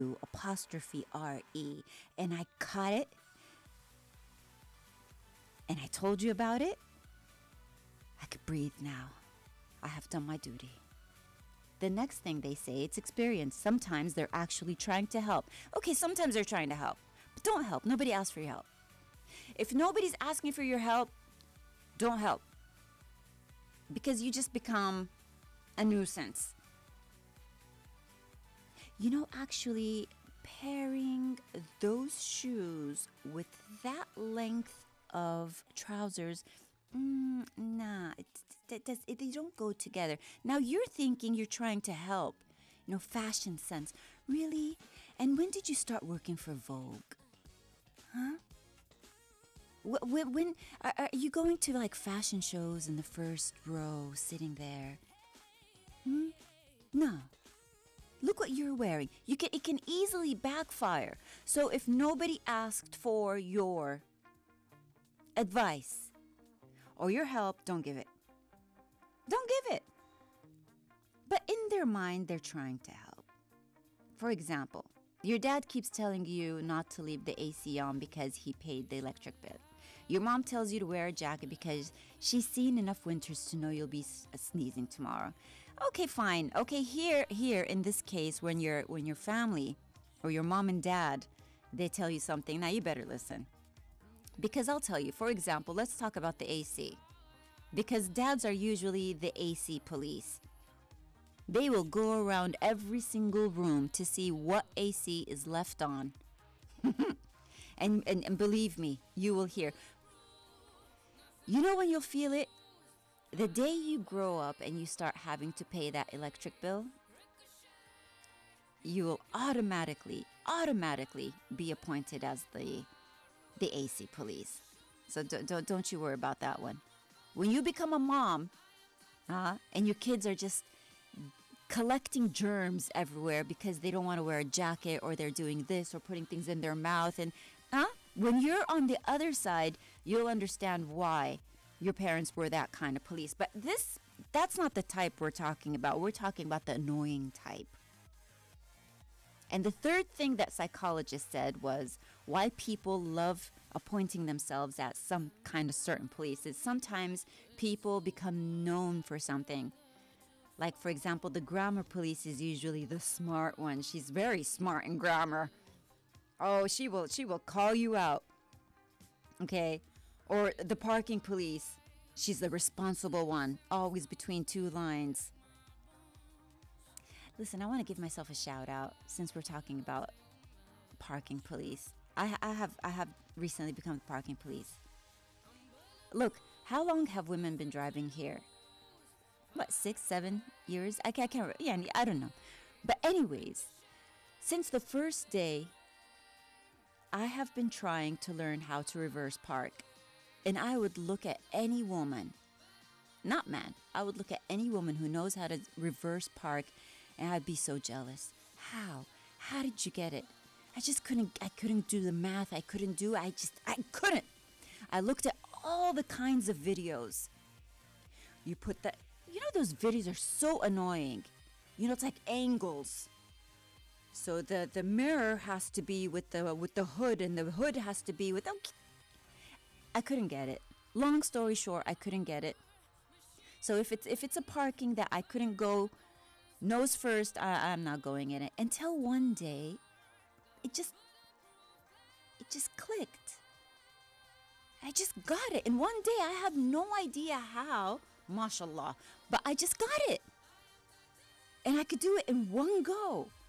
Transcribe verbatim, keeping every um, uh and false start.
apostrophe R E. And I caught it. And I told you about it. I could breathe now. I have done my duty. The next thing they say, it's experience. Sometimes they're actually trying to help. Okay, sometimes they're trying to help. But don't help. Nobody asks for your help. If nobody's asking for your help, don't help. Because you just become a nuisance. You know, actually, pairing those shoes with that length of trousers, mm, nah, it, it, it, it, they don't go together. Now, you're thinking you're trying to help. You know, fashion sense. Really? And when did you start working for Vogue? Huh? When, when are, are you going to like fashion shows in the first row, sitting there? Hmm? No. Look what you're wearing. You can it can easily backfire. So if nobody asked for your advice or your help, don't give it. Don't give it. But in their mind, they're trying to help. For example, your dad keeps telling you not to leave the A C on because he paid the electric bill. Your mom tells you to wear a jacket because she's seen enough winters to know you'll be sneezing tomorrow. Okay, fine. Okay, here, here in this case, when your when your family or your mom and dad, they tell you something, now you better listen. Because I'll tell you, for example, let's talk about the A C. Because dads are usually the A C police. They will go around every single room to see what A C is left on. and, and and believe me, you will hear. You know when you'll feel it? The day you grow up and you start having to pay that electric bill, you will automatically, automatically be appointed as the the A C police. So don't, don't, don't you worry about that one. When you become a mom, uh, and your kids are just collecting germs everywhere because they don't want to wear a jacket or they're doing this or putting things in their mouth, and uh, when you're on the other side, you'll understand why your parents were that kind of police. But this, that's not the type we're talking about. We're talking about the annoying type. And the third thing that psychologists said was why people love appointing themselves as some kind of certain police is sometimes people become known for something. Like, for example, the grammar police is usually the smart one. She's very smart in grammar. Oh, she will she will call you out. Okay? Or the parking police. She's the responsible one, always between two lines. Listen, I want to give myself a shout out since we're talking about parking police. I, I have I have recently become the parking police. Look, how long have women been driving here? What, six, seven years? I can't, I can't, yeah, I don't know. But anyways, since the first day, I have been trying to learn how to reverse park. And I would look at any woman, not man, I would look at any woman who knows how to reverse park, and I'd be so jealous. How? How did you get it? I just couldn't, I couldn't do the math. I couldn't do, I just, I couldn't. I looked at all the kinds of videos. You put that, you know, those videos are so annoying. You know, it's like angles. So the, the mirror has to be with the with the hood, and the hood has to be with. Okay. I couldn't get it. Long story short, I couldn't get it. So if it's if it's a parking that I couldn't go nose first, I, I'm not going in it. Until one day, it just it just clicked. I just got it. And one day, I have no idea how. Mashallah. But I just got it. And I could do it in one go.